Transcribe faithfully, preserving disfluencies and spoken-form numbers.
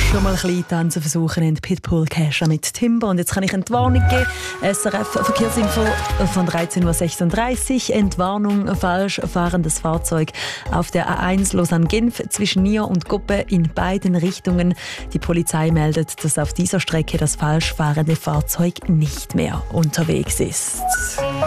schon mal ein bisschen tanzen versuchen in Pitbull Kesha mit Timber. Und jetzt kann ich Entwarnung geben. S R F Verkehrsinfo von dreizehn Uhr sechsunddreißig. Entwarnung, falsch fahrendes Fahrzeug auf der A eins Lausanne-Genf zwischen Nier und Guppe in beiden Richtungen. Die Polizei meldet, dass auf dieser Strecke das falsch fahrende Fahrzeug nicht mehr unterwegs ist.